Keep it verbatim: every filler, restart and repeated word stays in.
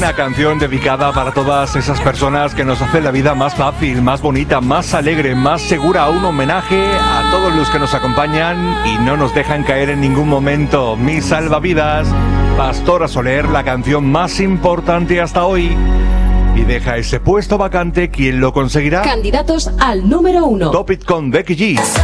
Una canción dedicada para todas esas personas que nos hacen la vida más fácil, más bonita, más alegre, más segura. Un homenaje a todos los que nos acompañan y no nos dejan caer en ningún momento. Mi salvavidas, Pastora Soler, la canción más importante hasta hoy. Y deja ese puesto vacante, ¿quién lo conseguirá? Candidatos al número uno. Top It con Becky G.